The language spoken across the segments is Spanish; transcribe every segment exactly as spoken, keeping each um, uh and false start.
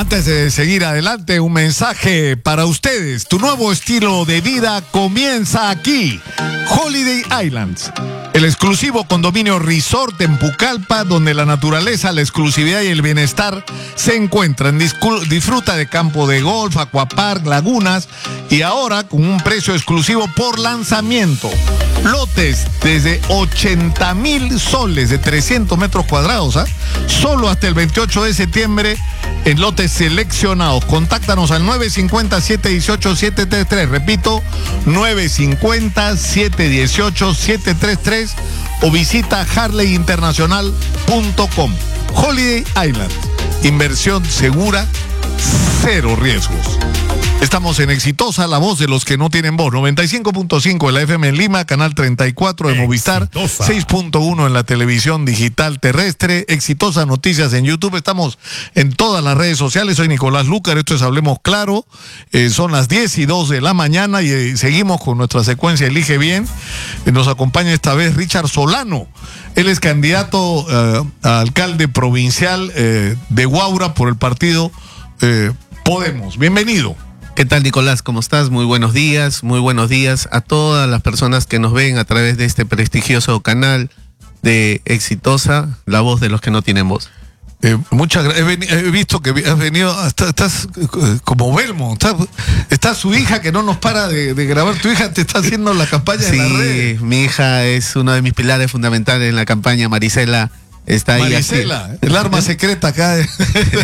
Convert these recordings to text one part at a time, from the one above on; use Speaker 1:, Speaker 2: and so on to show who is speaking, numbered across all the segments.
Speaker 1: Antes de seguir adelante, un mensaje para ustedes. Tu nuevo estilo de vida comienza aquí. Holiday Islands, el exclusivo condominio resort en Pucallpa, donde la naturaleza, la exclusividad y el bienestar se encuentran. Disfruta de campo de golf, aquapark, lagunas y ahora con un precio exclusivo por lanzamiento. Lotes desde ochenta mil soles de trescientos metros cuadrados, ¿eh? Solo hasta el veintiocho de septiembre en lotes seleccionados. Contáctanos al nueve cinco cero, siete uno ocho, siete tres tres. Repito, nueve cinco cero, siete uno ocho, siete tres tres o visita harley internacional punto com. Holiday Island, inversión segura, cero riesgos. Estamos en Exitosa, la voz de los que no tienen voz. noventa y cinco punto cinco en la F M en Lima, canal treinta y cuatro de Movistar, Exitosa. seis punto uno en la televisión digital terrestre, Exitosa Noticias en YouTube. Estamos en todas las redes sociales. Soy Nicolás Lucar, esto es Hablemos Claro. Eh, son las diez y dos de la mañana y eh, seguimos con nuestra secuencia Elige Bien. Eh, nos acompaña esta vez Richard Solano. Él es candidato eh, a alcalde provincial eh, de Huaura por el partido eh, Podemos. Bienvenido.
Speaker 2: ¿Qué tal, Nicolás? ¿Cómo estás? Muy buenos días, muy buenos días a todas las personas que nos ven a través de este prestigioso canal de Exitosa, la voz de los que no tienen voz.
Speaker 1: Eh, muchas gracias. He, he visto que has venido, estás, estás como Belmo, está, está su hija que no nos para de, de grabar. Tu hija te está haciendo la campaña
Speaker 2: sí,
Speaker 1: en la red.
Speaker 2: Sí, mi hija es uno de mis pilares fundamentales en la campaña, Marisela. Está ahí.
Speaker 1: Marisela, el arma secreta acá de,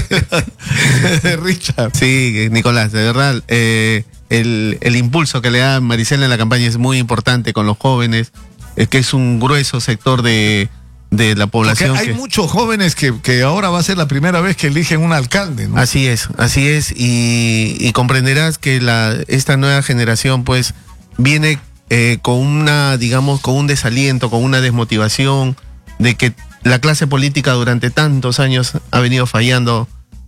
Speaker 1: de Richard.
Speaker 2: Sí, Nicolás, de verdad, eh, el, el impulso que le da Marisela en la campaña es muy importante con los jóvenes, es que es un grueso sector de, de la población.
Speaker 1: Porque hay
Speaker 2: que...
Speaker 1: muchos jóvenes que, que ahora va a ser la primera vez que eligen un alcalde, ¿no?
Speaker 2: Así es, así es, y, y comprenderás que la, esta nueva generación pues viene eh, con una, digamos, con un desaliento, con una desmotivación de que la clase política durante tantos años ha venido fallando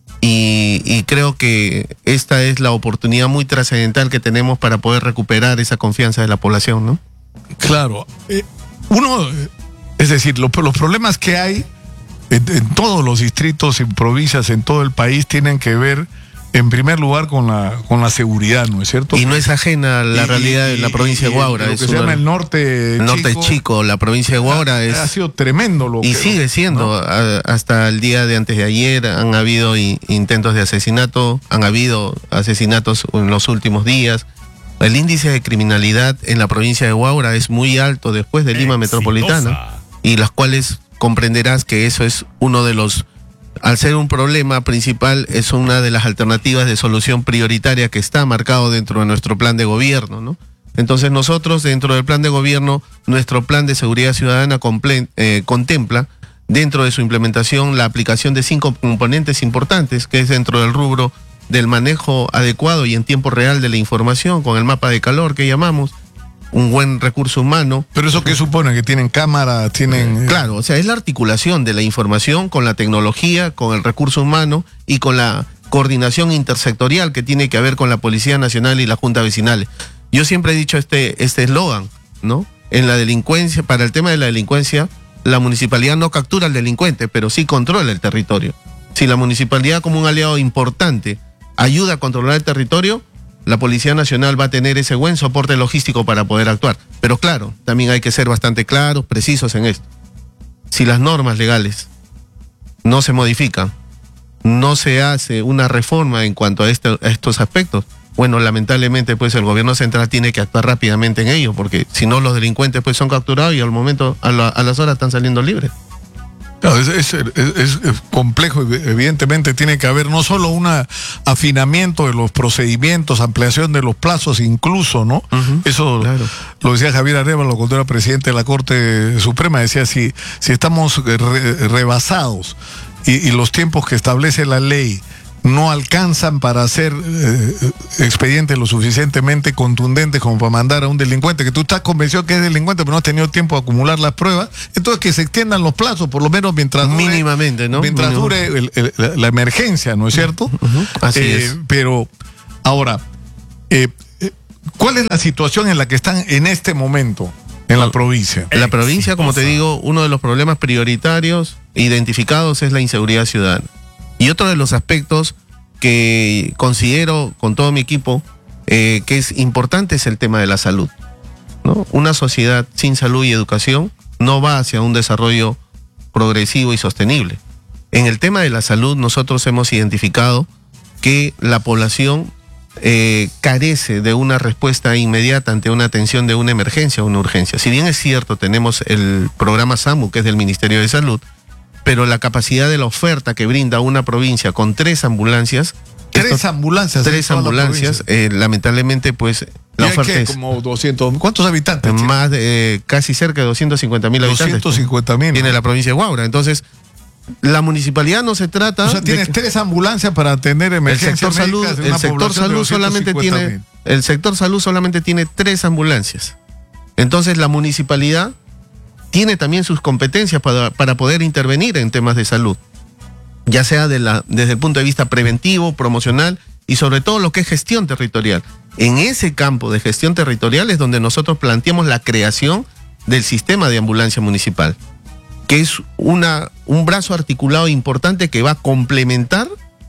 Speaker 2: y, y creo que esta es la oportunidad muy trascendental que tenemos para poder recuperar esa confianza de la población, ¿no?
Speaker 1: Claro. Eh, uno, es decir, lo, los problemas que hay en, en todos los distritos, en provincias, en todo el país, tienen que ver en primer lugar con la con la seguridad, ¿no es cierto?
Speaker 2: Y no es ajena a la
Speaker 1: y,
Speaker 2: realidad de la provincia
Speaker 1: y,
Speaker 2: de Huaura.
Speaker 1: Lo que
Speaker 2: es
Speaker 1: se
Speaker 2: uno,
Speaker 1: llama el norte
Speaker 2: el
Speaker 1: chico,
Speaker 2: norte chico, la provincia de Huaura
Speaker 1: ha,
Speaker 2: es...
Speaker 1: ha sido tremendo lo
Speaker 2: y
Speaker 1: que...
Speaker 2: sigue siendo, ¿no? a, hasta el día de antes de ayer han habido in, intentos de asesinato, han habido asesinatos en los últimos días. El índice de criminalidad en la provincia de Huaura es muy alto después de Lima
Speaker 3: Exitosa.
Speaker 2: Metropolitana, y las cuales comprenderás que eso es uno de los... Al ser un problema principal, es una de las alternativas de solución prioritaria que está marcado dentro de nuestro plan de gobierno, ¿no? Entonces nosotros, dentro del plan de gobierno, nuestro plan de seguridad ciudadana comple- eh, contempla, dentro de su implementación, la aplicación de cinco componentes importantes, que es dentro del rubro del manejo adecuado y en tiempo real de la información, con el mapa de calor que llamamos, un buen recurso humano.
Speaker 1: Pero eso qué supone, que tienen cámara, tienen...
Speaker 2: Claro, o sea, es la articulación de la información con la tecnología, con el recurso humano y con la coordinación intersectorial que tiene que haber con la Policía Nacional y la Junta Vecinal. Yo siempre he dicho este este eslogan, ¿no? En la delincuencia, para el tema de la delincuencia, la municipalidad no captura al delincuente, pero sí controla el territorio. Si la municipalidad, como un aliado importante, ayuda a controlar el territorio, la Policía Nacional va a tener ese buen soporte logístico para poder actuar. Pero claro, también hay que ser bastante claros, precisos en esto. Si las normas legales no se modifican, no se hace una reforma en cuanto a, este, a estos aspectos, bueno, lamentablemente pues el gobierno central tiene que actuar rápidamente en ello, porque si no los delincuentes pues son capturados y al momento, a, la, a las horas están saliendo libres.
Speaker 1: Claro, es, es, es, es complejo, evidentemente tiene que haber no solo un afinamiento de los procedimientos, ampliación de los plazos incluso, ¿no? Uh-huh, Eso claro. Lo decía Javier Arévalo cuando era presidente de la Corte Suprema, decía si, si estamos re, rebasados y, y los tiempos que establece la ley no alcanzan para hacer eh, expedientes lo suficientemente contundentes como para mandar a un delincuente, que tú estás convencido que es delincuente, pero no has tenido tiempo de acumular las pruebas, entonces que se extiendan los plazos, por lo menos mientras dure,
Speaker 2: mínimamente, ¿no?
Speaker 1: Mientras Mínimo. dure el, el, la, la emergencia, ¿no es cierto?
Speaker 2: Uh-huh. Así
Speaker 1: eh,
Speaker 2: es.
Speaker 1: Pero, ahora, eh, ¿cuál es la situación en la que están en este momento en la provincia?
Speaker 2: En la provincia, como te digo, uno de los problemas prioritarios identificados es la inseguridad ciudadana. Y otro de los aspectos que considero con todo mi equipo eh, que es importante es el tema de la salud, ¿no? Una sociedad sin salud y educación no va hacia un desarrollo progresivo y sostenible. En el tema de la salud nosotros hemos identificado que la población eh, carece de una respuesta inmediata ante una atención de una emergencia o una urgencia. Si bien es cierto, tenemos el programa SAMU, que es del Ministerio de Salud, pero la capacidad de la oferta que brinda una provincia con tres ambulancias...
Speaker 1: Tres
Speaker 2: esto,
Speaker 1: ambulancias.
Speaker 2: Tres ambulancias, eh, lamentablemente pues la oferta es...
Speaker 1: como doscientos, ¿cuántos habitantes?
Speaker 2: Más de, eh, casi cerca de doscientos cincuenta mil habitantes.
Speaker 1: doscientos cincuenta mil.
Speaker 2: Tiene la provincia de Huaura. Entonces, la municipalidad no se trata...
Speaker 1: O sea, tienes que, tres ambulancias para atender emergencias.
Speaker 2: El sector salud, el sector salud solamente tiene... El sector salud solamente tiene tres ambulancias. Entonces, la municipalidad tiene también sus competencias para, para poder intervenir en temas de salud, ya sea de la, desde el punto de vista preventivo, promocional y sobre todo lo que es gestión territorial. En ese campo de gestión territorial es donde nosotros planteamos la creación del sistema de ambulancia municipal, que es una, un brazo articulado importante que va a complementar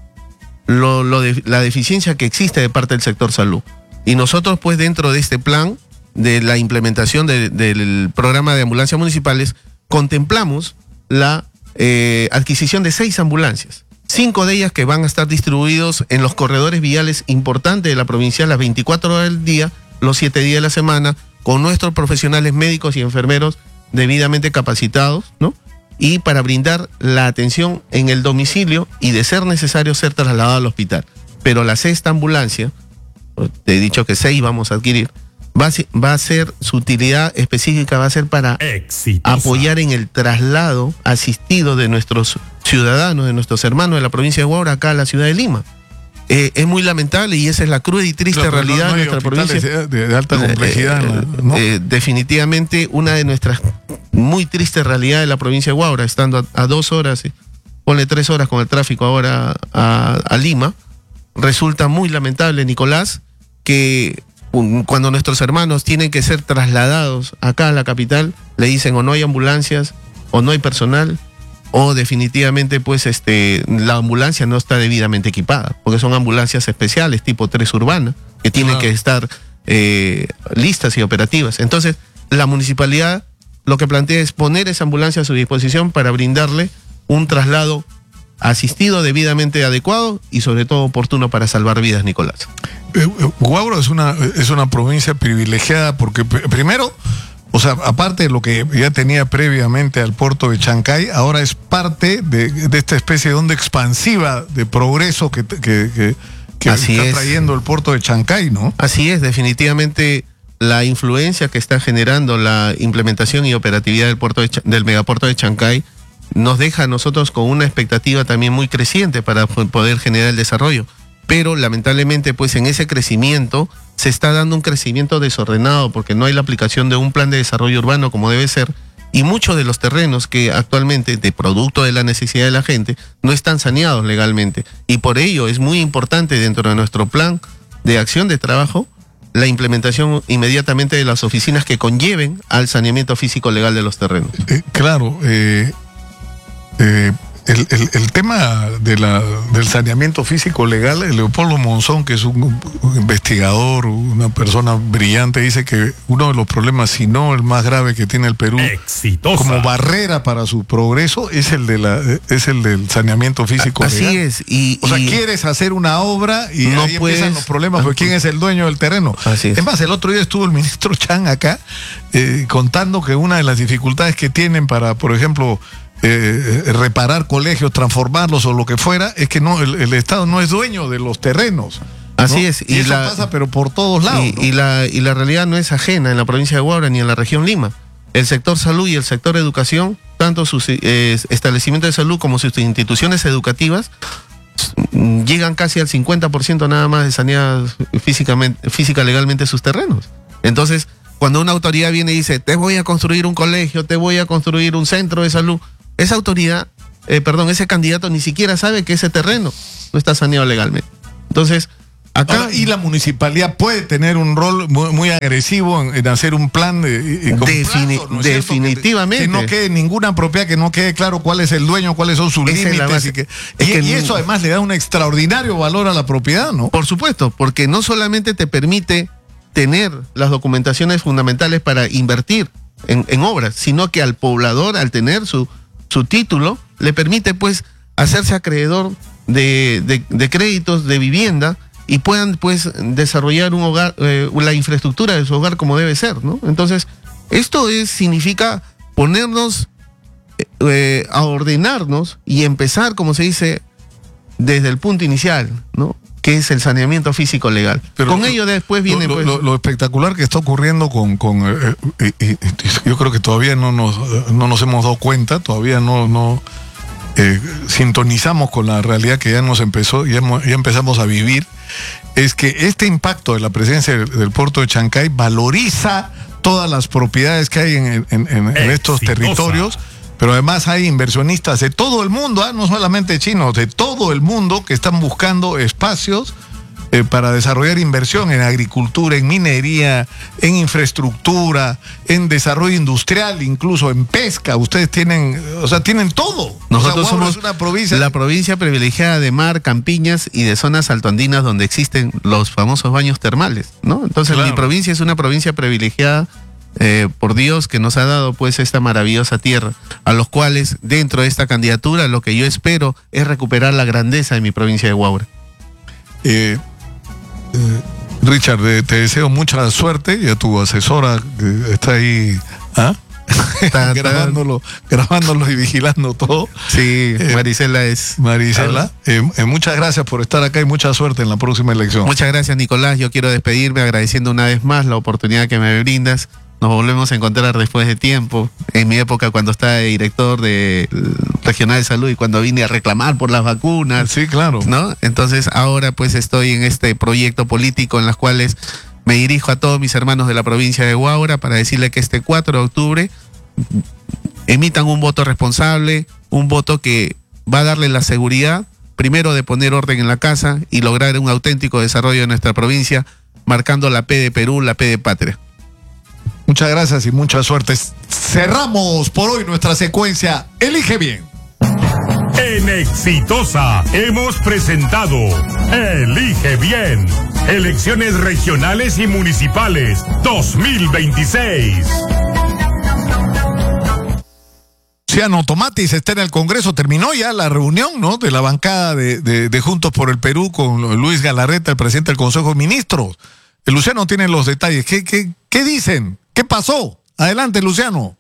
Speaker 2: lo, lo de, la deficiencia que existe de parte del sector salud. Y nosotros pues dentro de este plan de la implementación de, del programa de ambulancias municipales, contemplamos la eh, adquisición de seis ambulancias, cinco de ellas que van a estar distribuidos en los corredores viales importantes de la provincia las veinticuatro horas del día, los siete días de la semana, con nuestros profesionales médicos y enfermeros debidamente capacitados, ¿no? Y para brindar la atención en el domicilio y de ser necesario ser trasladado al hospital. Pero la sexta ambulancia, te he dicho que seis vamos a adquirir, Va a, ser, va a ser, su utilidad específica va a ser para Exitosa. apoyar en el traslado asistido de nuestros ciudadanos, de nuestros hermanos de la provincia de Huaura acá a la ciudad de Lima. Eh, es muy lamentable y esa es la cruda y triste claro, realidad no, no de nuestra provincia.
Speaker 1: De, de alta complejidad.
Speaker 2: Eh, ¿no? eh, definitivamente una de nuestras muy tristes realidades de la provincia de Huaura, estando a, a dos horas, ponle tres horas con el tráfico ahora a, a Lima, resulta muy lamentable, Nicolás, que cuando nuestros hermanos tienen que ser trasladados acá a la capital, le dicen o no hay ambulancias, o no hay personal, o definitivamente pues este la ambulancia no está debidamente equipada, porque son ambulancias especiales tipo tres urbana, que tienen claro. que estar eh, listas y operativas. Entonces, la municipalidad lo que plantea es poner esa ambulancia a su disposición para brindarle un traslado asistido debidamente adecuado y sobre todo oportuno para salvar vidas, Nicolás.
Speaker 1: Huaura es una, es una provincia privilegiada porque primero, o sea, aparte de lo que ya tenía previamente al puerto de Chancay, ahora es parte de, de esta especie de onda expansiva de progreso que, que, que, que
Speaker 2: Así
Speaker 1: está
Speaker 2: es.
Speaker 1: trayendo el puerto de Chancay, ¿no?
Speaker 2: Así es, definitivamente la influencia que está generando la implementación y operatividad del, puerto de, del megapuerto de Chancay nos deja a nosotros con una expectativa también muy creciente para poder generar el desarrollo. Pero lamentablemente pues en ese crecimiento se está dando un crecimiento desordenado porque no hay la aplicación de un plan de desarrollo urbano como debe ser y muchos de los terrenos que actualmente de producto de la necesidad de la gente no están saneados legalmente y por ello es muy importante dentro de nuestro plan de acción de trabajo la implementación inmediatamente de las oficinas que conlleven al saneamiento físico legal de los terrenos.
Speaker 1: Eh, claro, eh, eh, el, el, el tema de la, del saneamiento físico legal, Leopoldo Monzón, que es un, un investigador, una persona brillante, dice que uno de los problemas, si no el más grave que tiene el Perú, Exitosa. como barrera para su progreso, es el de la, es el del saneamiento físico
Speaker 2: Así
Speaker 1: legal.
Speaker 2: es. Y,
Speaker 1: o sea,
Speaker 2: y
Speaker 1: quieres hacer una obra y
Speaker 2: no
Speaker 1: ahí
Speaker 2: puedes,
Speaker 1: empiezan los problemas, porque ¿quién es el dueño del terreno?
Speaker 2: Así es.
Speaker 1: Es más, el otro día estuvo el ministro Chan acá eh, contando que una de las dificultades que tienen para, por ejemplo, Eh, reparar colegios, transformarlos o lo que fuera, es que no el, el Estado no es dueño de los terrenos.
Speaker 2: Así
Speaker 1: ¿no?
Speaker 2: es.
Speaker 1: Y, y eso la, pasa, pero por todos lados.
Speaker 2: Y,
Speaker 1: ¿no?
Speaker 2: y, la, y la realidad no es ajena en la provincia de Huaura ni en la región Lima. El sector salud y el sector educación, tanto sus eh, establecimientos de salud como sus instituciones educativas, llegan casi al cincuenta por ciento nada más de saneadas físicamente, física legalmente sus terrenos. Entonces, cuando una autoridad viene y dice, te voy a construir un colegio, te voy a construir un centro de salud, esa autoridad, eh, perdón, ese candidato ni siquiera sabe que ese terreno no está saneado legalmente. Entonces,
Speaker 1: Acá, Ahora, y la municipalidad puede tener un rol muy, muy agresivo en, en hacer un plan de, de
Speaker 2: Defini plazo, ¿no es definitivamente
Speaker 1: que, que no quede ninguna propiedad, que no quede claro cuál es el dueño, cuáles son sus Esa límites y, que, y, que, y eso además le da un extraordinario valor a la propiedad, ¿no?
Speaker 2: Por supuesto, porque no solamente te permite tener las documentaciones fundamentales para invertir en, en obras, sino que al poblador, al tener su, su título, le permite pues hacerse acreedor de, de, de créditos de vivienda y puedan pues desarrollar un hogar, eh, la infraestructura de su hogar como debe ser, ¿no? Entonces, esto es, significa ponernos eh, a ordenarnos y empezar, como se dice, desde el punto inicial, ¿no? Que es el saneamiento físico legal. Pero con lo, ello después viene...
Speaker 1: Lo,
Speaker 2: pues,
Speaker 1: lo, lo espectacular que está ocurriendo con... con eh, eh, eh, yo creo que todavía no nos, no nos hemos dado cuenta, todavía no... no Eh, sintonizamos con la realidad que ya nos empezó, ya, ya empezamos a vivir, es que este impacto de la presencia del, del puerto de Chancay valoriza todas las propiedades que hay en, en, en, en estos territorios, pero además hay inversionistas de todo el mundo, ¿eh? No solamente chinos, de todo el mundo que están buscando espacios eh, para desarrollar inversión en agricultura, en minería, en infraestructura, en desarrollo industrial, incluso en pesca. Ustedes tienen, o sea, tienen todo.
Speaker 2: Nosotros
Speaker 1: o sea,
Speaker 2: somos
Speaker 1: una provincia,
Speaker 2: la provincia privilegiada de mar, campiñas y de zonas altoandinas donde existen los famosos baños termales, ¿no? Entonces, claro, mi provincia es una provincia privilegiada eh, por Dios, que nos ha dado pues esta maravillosa tierra, a los cuales dentro de esta candidatura lo que yo espero es recuperar la grandeza de mi provincia de Huaura.
Speaker 1: Eh, eh, Richard, eh, te deseo mucha suerte, y a tu asesora que está ahí, ¿ah? Está grabándolo, grabándolo y vigilando todo.
Speaker 2: Sí, eh, Marisela es.
Speaker 1: Marisela, eh, eh, muchas gracias por estar acá y mucha suerte en la próxima elección.
Speaker 2: Muchas gracias, Nicolás. Yo quiero despedirme agradeciendo una vez más la oportunidad que me brindas. Nos volvemos a encontrar después de tiempo. En mi época, cuando estaba de director de Regional de Salud y cuando vine a reclamar por las vacunas.
Speaker 1: Sí, claro.
Speaker 2: ¿No? Entonces, ahora pues estoy en este proyecto político en las cuales me dirijo a todos mis hermanos de la provincia de Huaura para decirle que este cuatro de octubre emitan un voto responsable, un voto que va a darle la seguridad, primero, de poner orden en la casa y lograr un auténtico desarrollo de nuestra provincia, marcando la P de Perú, la P de Patria.
Speaker 1: Muchas gracias y mucha suerte. Cerramos por hoy nuestra secuencia Elige Bien.
Speaker 3: En Exitosa hemos presentado Elige Bien, elecciones regionales y municipales dos mil veintiséis.
Speaker 1: Luciano Tomatis está en el Congreso, terminó ya la reunión, ¿no?, de la bancada de, de, de Juntos por el Perú con Luis Galarreta, el presidente del Consejo de Ministros. El Luciano tiene los detalles. ¿Qué, qué, qué dicen? ¿Qué pasó? Adelante, Luciano.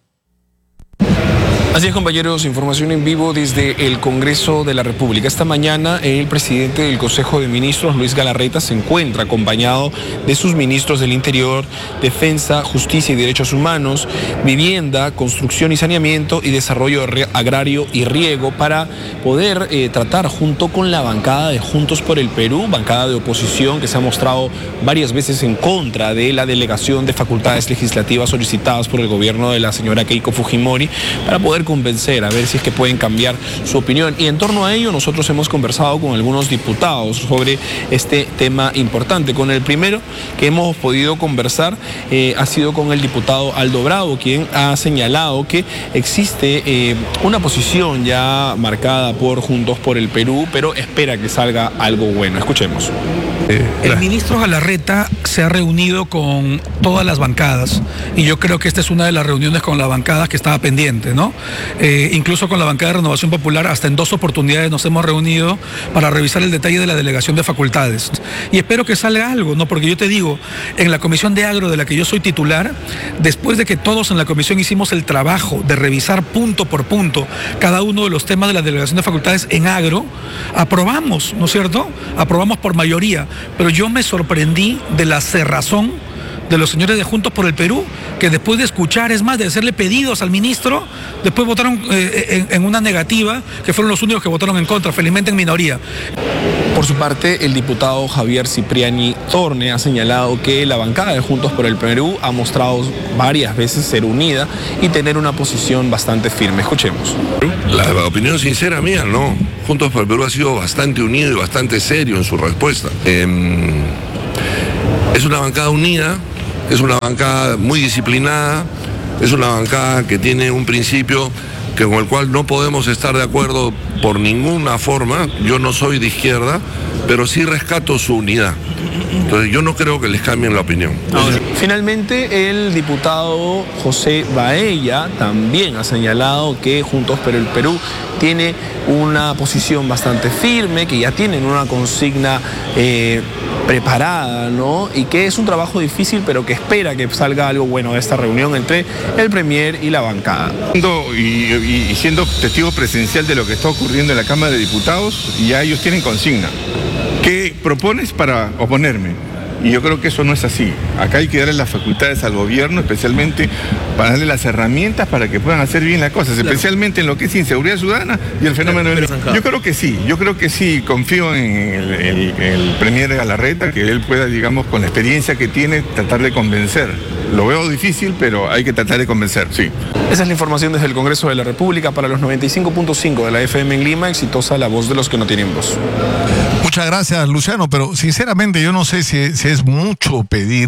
Speaker 4: Así es, compañeros, información en vivo desde el Congreso de la República. Esta mañana el presidente del Consejo de Ministros, Luis Galarreta, se encuentra acompañado de sus ministros del Interior, Defensa, Justicia y Derechos Humanos, Vivienda, Construcción y Saneamiento y Desarrollo Agrario y Riego, para poder eh, tratar junto con la bancada de Juntos por el Perú, bancada de oposición que se ha mostrado varias veces en contra de la delegación de facultades legislativas solicitadas por el gobierno de la señora Keiko Fujimori, para poder convencer, a ver si es que pueden cambiar su opinión. Y en torno a ello nosotros hemos conversado con algunos diputados sobre este tema importante. Con el primero que hemos podido conversar eh, ha sido con el diputado Aldo Bravo, quien ha señalado que existe eh, una posición ya marcada por Juntos por el Perú, pero espera que salga algo bueno. Escuchemos.
Speaker 5: El ministro Galarreta se ha reunido con todas las bancadas y yo creo que esta es una de las reuniones con las bancadas que estaba pendiente, ¿no? Eh, incluso con la bancada de Renovación Popular hasta en dos oportunidades nos hemos reunido para revisar el detalle de la delegación de facultades y espero que salga algo, ¿no? Porque yo te digo, en la Comisión de Agro de la que yo soy titular, después de que todos en la comisión hicimos el trabajo de revisar punto por punto cada uno de los temas de la delegación de facultades en agro, aprobamos, ¿no es cierto? Aprobamos por mayoría. Pero yo me sorprendí de la cerrazón de los señores de Juntos por el Perú, que después de escuchar, es más, de hacerle pedidos al ministro, después votaron eh, en, en una negativa, que fueron los únicos que votaron en contra, felizmente en minoría.
Speaker 4: Por su parte, el diputado Javier Cipriani Torne ha señalado que la bancada de Juntos por el Perú ha mostrado varias veces ser unida y tener una posición bastante firme. Escuchemos.
Speaker 6: La, la opinión sincera mía, no. Juntos por el Perú ha sido bastante unido y bastante serio en su respuesta. Eh, Es una bancada unida, es una bancada muy disciplinada, es una bancada que tiene un principio que con el cual no podemos estar de acuerdo por ninguna forma. Yo no soy de izquierda, pero sí rescato su unidad. Entonces yo no creo que les cambien la opinión.
Speaker 4: Ahora, finalmente el diputado José Baella también ha señalado que Juntos por el Perú tiene una posición bastante firme, que ya tienen una consigna eh, preparada, ¿no? Y que es un trabajo difícil, pero que espera que salga algo bueno de esta reunión entre el Premier y la bancada.
Speaker 7: Y, y, y siendo testigo presencial de lo que está ocurriendo en la Cámara de Diputados, ya ellos tienen consigna. ¿Qué propones para oponerme? Y yo creo que eso no es así. Acá hay que darle las facultades al gobierno, especialmente para darle las herramientas para que puedan hacer bien las cosas, claro. Especialmente en lo que es inseguridad ciudadana y el fenómeno del... Yo creo que sí, yo creo que sí, confío en el, el, el Premier Galarreta, que él pueda, digamos, con la experiencia que tiene, tratar de convencer. Lo veo difícil, pero hay que tratar de convencer, sí.
Speaker 4: Esa es la información desde el Congreso de la República para los noventa y cinco punto cinco de la F M en Lima, exitosa la voz de los que no tienen voz.
Speaker 1: Muchas gracias, Luciano, pero sinceramente yo no sé si, si es mucho pedir,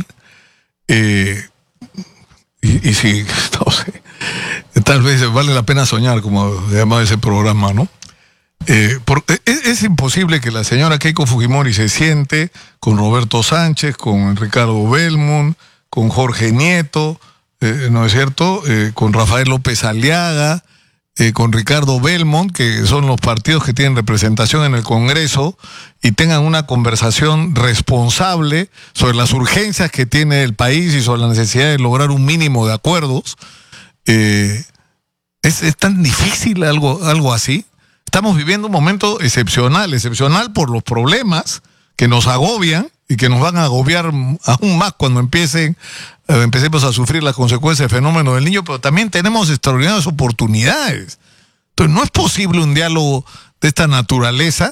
Speaker 1: eh, y, y si, no sé, tal vez vale la pena soñar, como se llama ese programa, ¿no? Eh, porque es, es imposible que la señora Keiko Fujimori se siente con Roberto Sánchez, con Ricardo Belmont, con Jorge Nieto, eh, ¿no es cierto?, eh, con Rafael López Aliaga, eh, con Ricardo Belmont, que son los partidos que tienen representación en el Congreso, y tengan una conversación responsable sobre las urgencias que tiene el país y sobre la necesidad de lograr un mínimo de acuerdos. Eh, ¿es, es tan difícil algo, algo así? Estamos viviendo un momento excepcional, excepcional por los problemas que nos agobian y que nos van a agobiar aún más cuando empiecen, eh, empecemos a sufrir las consecuencias del fenómeno del niño, pero también tenemos extraordinarias oportunidades. Entonces no es posible un diálogo de esta naturaleza.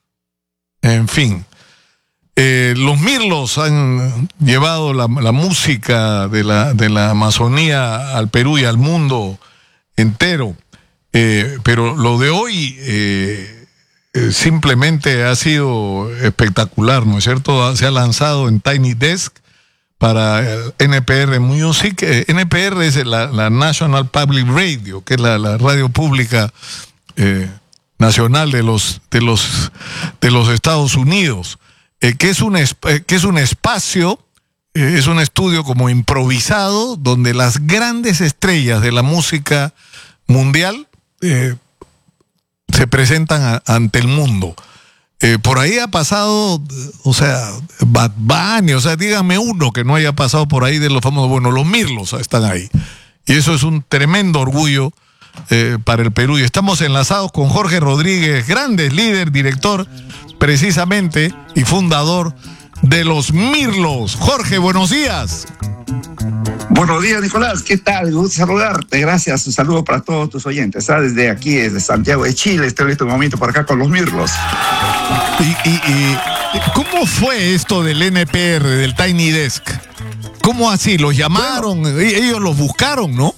Speaker 1: En fin, eh, los Mirlos han llevado la, la música de la, de la Amazonía al Perú y al mundo entero, eh, pero lo de hoy... Eh, Eh, simplemente ha sido espectacular, ¿no es cierto? Se ha lanzado en Tiny Desk para N P R Music. Eh, N P R es la, la National Public Radio, que es la, la radio pública eh, nacional de los, de los, de los Estados Unidos, eh, que, es un, eh, que es un espacio, eh, es un estudio como improvisado, donde las grandes estrellas de la música mundial eh, se presentan a, ante el mundo. Eh, por ahí ha pasado, o sea, Bad Bunny, o sea, dígame uno que no haya pasado por ahí de los famosos. Bueno, los Mirlos están ahí. Y eso es un tremendo orgullo eh, para el Perú. Y estamos enlazados con Jorge Rodríguez Grandes, líder, director, precisamente, y fundador de los Mirlos. Jorge, buenos días.
Speaker 8: Buenos días, Nicolás. ¿Qué tal? Gusto saludarte. Gracias. Un saludo para todos tus oyentes. ¿Ah? Desde aquí, desde Santiago de Chile, estoy en este momento por acá con los Mirlos.
Speaker 1: ¿Y, y, y cómo fue esto del N P R, del Tiny Desk? ¿Cómo así? ¿Los llamaron? Bueno, ellos los buscaron, ¿no?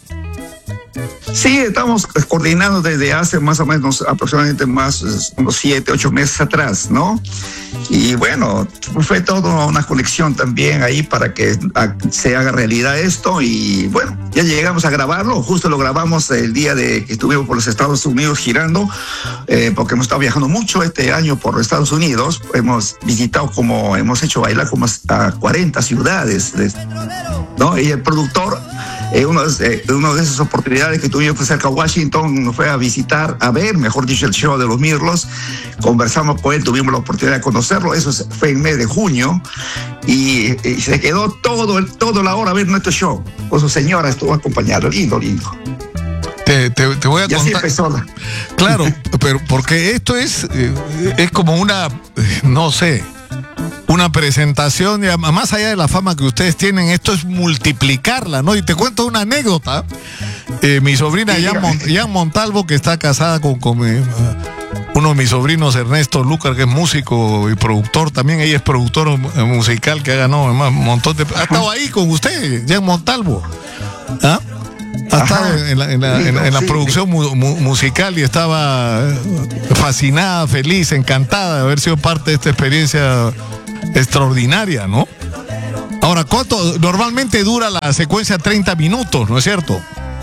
Speaker 8: Sí, estamos coordinando desde hace más o menos aproximadamente más unos siete, ocho meses atrás, ¿no? Y bueno, fue toda una conexión también ahí para que se haga realidad esto. Y bueno, ya llegamos a grabarlo, justo lo grabamos el día de que estuvimos por los Estados Unidos girando, eh, porque hemos estado viajando mucho este año por los Estados Unidos. Hemos visitado como, hemos hecho bailar como a cuarenta ciudades, ¿no? Y el productor, eh, uno, de, eh, uno de esas oportunidades que tuvimos fue cerca de Washington, nos fue a visitar, a ver, mejor dicho, el show de los Mirlos. Conversamos con él, tuvimos la oportunidad de conocerlo, eso fue en mes de junio, y, y se quedó todo, el, toda la hora a ver nuestro show. Con su señora estuvo acompañado, lindo, lindo.
Speaker 1: Te, te, te voy a
Speaker 8: y
Speaker 1: contar.
Speaker 8: Así empezó la...
Speaker 1: Claro, pero porque esto es, eh, es como una, no sé, una presentación, ya, más allá de la fama que ustedes tienen, esto es multiplicarla, ¿no? Y te cuento una anécdota. Eh, mi sobrina Jan, Mon, Jan Montalvo, que está casada con, con mi, uh, uno de mis sobrinos, Ernesto Lucar, que es músico y productor, también ella es productor musical, que ha ganado además un montón de... Ha estado ahí con usted, Jan Montalvo. ¿Ah? Ha estado en la, en la, en la, en la sí. producción mu, mu, musical y estaba fascinada, feliz, encantada de haber sido parte de esta experiencia extraordinaria, ¿no? Ahora, ¿cuánto? Normalmente dura la secuencia treinta minutos, ¿no es cierto?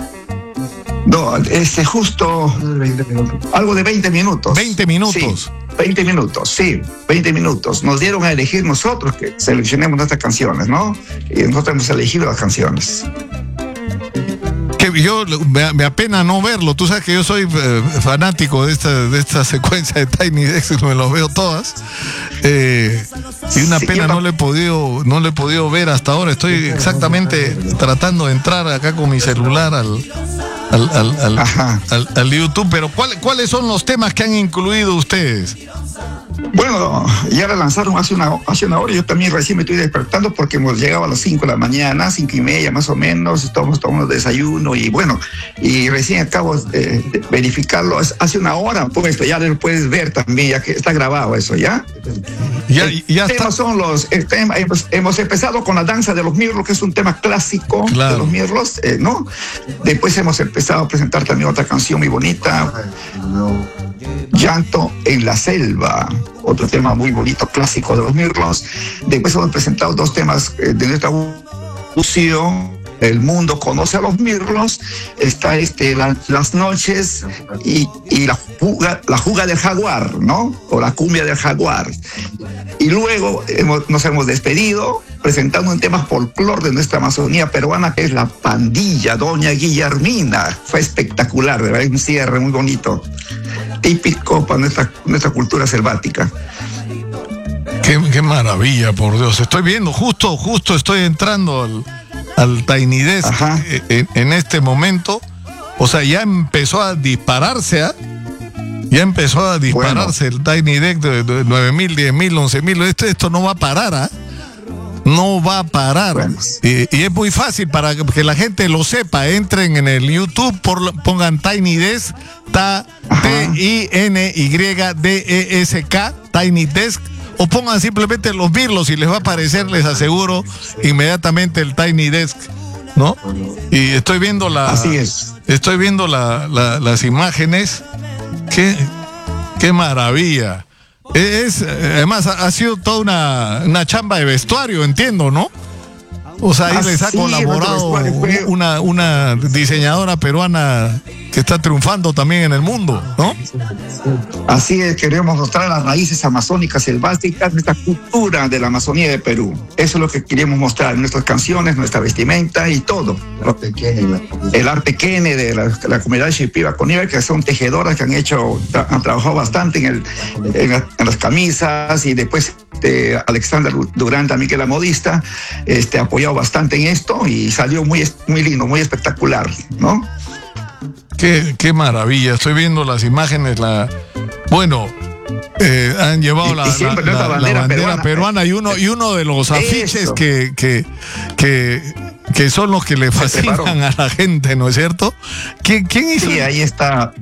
Speaker 8: No, este justo algo de veinte minutos.
Speaker 1: veinte minutos.
Speaker 8: Sí, veinte minutos, sí, veinte minutos. Nos dieron a elegir nosotros que seleccionemos nuestras canciones, ¿no? Y nosotros hemos elegido las canciones.
Speaker 1: Que yo me, me apena no verlo. Tú sabes que yo soy eh, fanático de esta, de esta secuencia de Tiny Desk, me los veo todas. Eh, y una
Speaker 8: Sí,
Speaker 1: pena
Speaker 8: yo-
Speaker 1: no le he podido, no le he podido ver hasta ahora. Estoy exactamente tratando de entrar acá con mi celular al, al, al, al,
Speaker 8: Ajá.
Speaker 1: al- al YouTube. Pero ¿cuál, ¿cuáles son los temas que han incluido ustedes?
Speaker 8: Bueno, ya la lanzaron hace una, hace una hora. Yo también recién me estoy despertando porque hemos llegado a las cinco de la mañana, cinco y media más o menos. Estamos tomando desayuno y bueno, y recién acabo de, de verificarlo. Es- hace una hora puesto, ya lo puedes ver también, ya que está grabado eso, ¿ya?
Speaker 1: Ya,
Speaker 8: El
Speaker 1: ya
Speaker 8: tema
Speaker 1: está.
Speaker 8: son los, el tema- hemos, hemos empezado con la danza de los mirlos, que es un tema clásico
Speaker 1: Claro.
Speaker 8: de los mirlos, eh, ¿no? Después hemos empezado a presentar también otra canción muy bonita, Llanto en la selva, otro tema muy bonito, clásico de los mirlos. Después hemos presentado dos temas eh, de nuestra fusión. El mundo conoce a los mirlos. Está este, la- las noches y, y la, juga, la juga del jaguar, ¿no? O la cumbia del jaguar. Y luego hemos- nos hemos despedido presentando un tema folclor de nuestra Amazonía peruana, que es la pandilla, Doña Guillermina. Fue espectacular, de verdad, un cierre muy bonito. Típico para nuestra, nuestra cultura selvática.
Speaker 1: Qué, qué maravilla, por Dios. Estoy viendo, justo, justo estoy entrando al, al Tiny Desk
Speaker 8: Ajá.
Speaker 1: en, en este momento. O sea, ya empezó a dispararse, ¿ah? Ya empezó a dispararse el Tiny Desk de, de nueve mil, diez mil, once mil. Esto, esto no va a parar, ¿ah? No va a parar.
Speaker 8: Bueno.
Speaker 1: Y, y es muy fácil para que, que la gente lo sepa. Entren en el YouTube, por, pongan Tiny Desk,
Speaker 8: Ajá.
Speaker 1: T I N Y D E S K, Tiny Desk, o pongan simplemente los mirlos y les va a aparecer, les aseguro, inmediatamente el Tiny Desk, ¿no? Y estoy viendo la.
Speaker 8: Así es.
Speaker 1: Estoy viendo la, la- las imágenes. Qué, qué maravilla. Es, además, ha ha sido toda una, una chamba de vestuario, entiendo, ¿no? O sea, ahí
Speaker 8: Ah,
Speaker 1: les ha
Speaker 8: sí,
Speaker 1: colaborado
Speaker 8: nuestro vestuario fue-
Speaker 1: una, una diseñadora peruana que está triunfando también en el mundo, ¿no?
Speaker 8: Así es, queremos mostrar las raíces amazónicas selváticas, nuestra cultura de la Amazonía de Perú. Eso es lo que queremos mostrar en nuestras canciones, nuestra vestimenta y todo. El arte quene de la, la comunidad Shipiba Conive, que son tejedoras que han hecho, tra- han trabajado bastante en, el, en, la- en las camisas, y después este, Alexander Durán también, que es la modista, este, ha apoyado bastante en esto y salió muy, es- muy lindo, muy espectacular, ¿no?
Speaker 1: Qué, qué maravilla. Estoy viendo las imágenes. La, bueno, eh, han llevado
Speaker 8: Y-
Speaker 1: la,
Speaker 8: y siempre
Speaker 1: la-
Speaker 8: nuestra
Speaker 1: la- la
Speaker 8: bandera
Speaker 1: bandera
Speaker 8: peruana.
Speaker 1: peruana y uno, y uno de los afiches
Speaker 8: Eso.
Speaker 1: que, que, que, que son los que le fascinan
Speaker 8: preparó.
Speaker 1: a la gente, ¿no es cierto? ¿Quién, quién hizo?
Speaker 8: Sí, ahí está.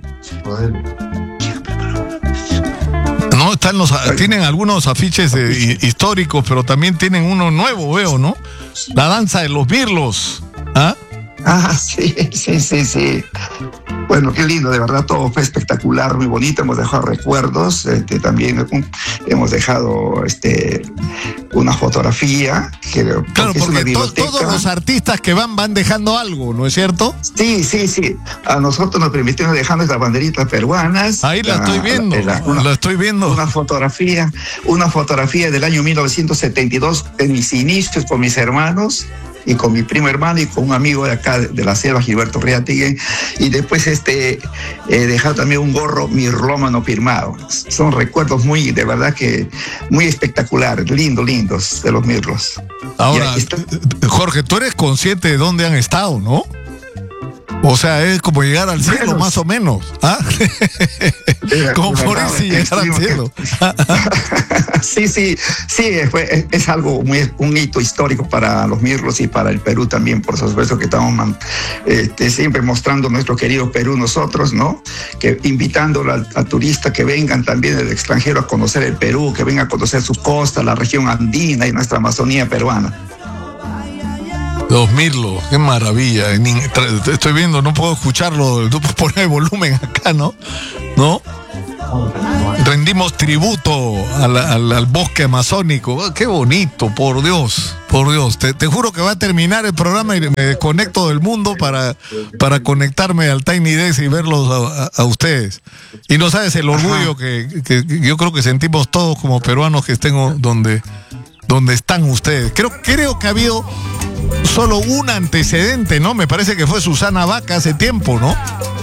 Speaker 1: No, están los, tienen algunos afiches eh, hi- históricos, pero también tienen uno nuevo, veo, ¿no? La danza de los mirlos. ¿Ah?
Speaker 8: Ah, sí, sí, sí, sí. Bueno, qué lindo, de verdad, todo fue espectacular, muy bonito. Hemos dejado recuerdos, este, también un- hemos dejado este, una fotografía. Que,
Speaker 1: Claro,
Speaker 8: es una
Speaker 1: porque to-
Speaker 8: biblioteca.
Speaker 1: todos los artistas que van van dejando algo, ¿no es cierto?
Speaker 8: Sí, sí, sí. A nosotros nos permitieron dejar nuestras banderitas peruanas.
Speaker 1: Ahí la estoy viendo,
Speaker 8: la- una-
Speaker 1: la estoy viendo.
Speaker 8: Una fotografía, una fotografía del año mil novecientos setenta y dos, en mis inicios con mis hermanos y con mi primo hermano y con un amigo de acá de la selva, Gilberto Riatigui, y después este eh, dejar también un gorro mirlómano firmado. Son recuerdos muy, de verdad que muy espectaculares, lindos, lindos de los mirlos.
Speaker 1: Ahora,
Speaker 8: Y aquí está.
Speaker 1: Jorge, tú eres consciente de dónde han estado, ¿no? O sea, es como llegar al cielo,
Speaker 8: Bueno,
Speaker 1: más o menos. ¿Ah? Como por
Speaker 8: Bueno,
Speaker 1: eso llegar al
Speaker 8: estuvimos-
Speaker 1: cielo.
Speaker 8: Sí, sí, sí, fue, es, es algo muy, un hito histórico para los mirlos y para el Perú también, por supuesto que estamos man- este, siempre mostrando nuestro querido Perú nosotros, ¿no? Que invitando al, al turista que vengan también del extranjero a conocer el Perú, que vengan a conocer su costa, la región andina y nuestra Amazonía peruana.
Speaker 1: Los mirlos, qué maravilla. En in- tra- Estoy viendo, no puedo escucharlo, no puedo poner volumen acá, ¿no? ¿No? rendimos tributo al, al, al bosque amazónico. Oh, qué bonito, por Dios, por Dios. Te, te juro que va a terminar el programa y me desconecto del mundo para, para conectarme al Tiny Desk y verlos a, a, a ustedes. Y no sabes el orgullo que, que, que yo creo que sentimos todos como peruanos que estén donde, donde están ustedes. Creo, creo que ha habido solo un antecedente, ¿no? Me parece que fue Susana Vaca hace tiempo, ¿no?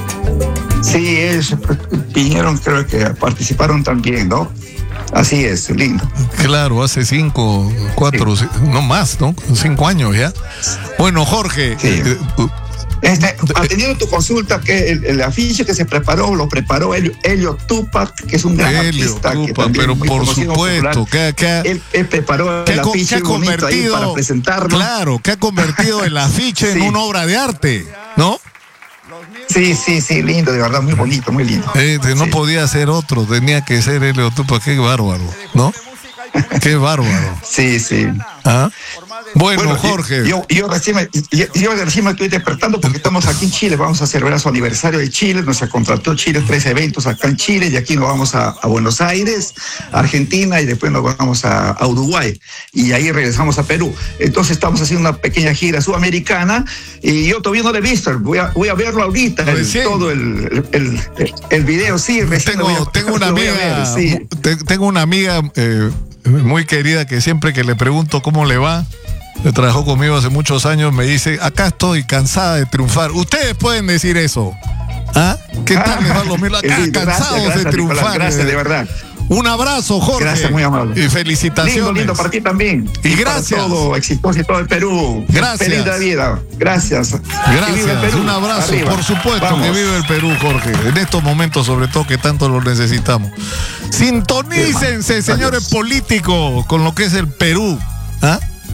Speaker 8: Sí, ellos vinieron, creo que participaron también, ¿no? Así es, lindo.
Speaker 1: Claro, hace cinco, cuatro, sí. no más, ¿no? Cinco años ya. Bueno, Jorge.
Speaker 8: Sí.
Speaker 1: Eh, uh,
Speaker 8: Este, atendiendo tu consulta, que el, el afiche que se preparó, lo preparó Helio, Helio Tupac, que es un gran
Speaker 1: Helio
Speaker 8: artista.
Speaker 1: Tupac,
Speaker 8: que también
Speaker 1: pero
Speaker 8: muy
Speaker 1: por
Speaker 8: conocido,
Speaker 1: supuesto, que, que,
Speaker 8: él, él preparó
Speaker 1: que
Speaker 8: el
Speaker 1: ha,
Speaker 8: afiche
Speaker 1: que ha convertido,
Speaker 8: ahí para presentarlo.
Speaker 1: Claro, que ha convertido el afiche sí. en una obra de arte, ¿no?
Speaker 8: Sí, sí, sí, lindo, de verdad, muy bonito, muy lindo.
Speaker 1: Eh, no sí. podía ser otro, tenía que ser Helio Tupac, qué bárbaro, ¿no? Qué bárbaro.
Speaker 8: Sí, sí.
Speaker 1: ¿Ah? Bueno,
Speaker 8: bueno,
Speaker 1: Jorge.
Speaker 8: Yo, yo, recién me, yo, yo recién me estoy despertando porque estamos aquí en Chile, vamos a celebrar su aniversario de Chile, nos contrató Chile tres eventos acá en Chile y aquí nos vamos a, a Buenos Aires, a Argentina y después nos vamos a, a Uruguay y ahí regresamos a Perú. Entonces estamos haciendo una pequeña gira sudamericana y yo todavía no lo he visto, voy a, voy a verlo ahorita, el, todo el, el, el, el video, sí, recién
Speaker 1: tengo,
Speaker 8: a,
Speaker 1: tengo, una amiga,
Speaker 8: ver, sí.
Speaker 1: tengo una amiga eh, muy querida que siempre que le pregunto cómo le va, que trabajó conmigo hace muchos años, me dice, acá estoy cansada de triunfar. Ustedes pueden decir eso. ¿Ah? ¿Qué tal les va lo mismo? Acá
Speaker 8: sí,
Speaker 1: cansados
Speaker 8: gracias, gracias,
Speaker 1: de triunfar.
Speaker 8: Nicolás, gracias, de verdad.
Speaker 1: Un abrazo, Jorge.
Speaker 8: Gracias, muy amable.
Speaker 1: Y felicitaciones.
Speaker 8: Lindo, lindo para ti también.
Speaker 1: Y, y
Speaker 8: gracias. Para todo, exitoso y todo el Perú.
Speaker 1: Gracias.
Speaker 8: Feliz de vida. Gracias.
Speaker 1: Gracias. Un abrazo. Arriba. Por supuesto. Vamos. Que vive el Perú, Jorge. En estos momentos, sobre todo, que tanto lo necesitamos. Sintonícense, señores políticos, con lo que es el Perú. ¿Ah?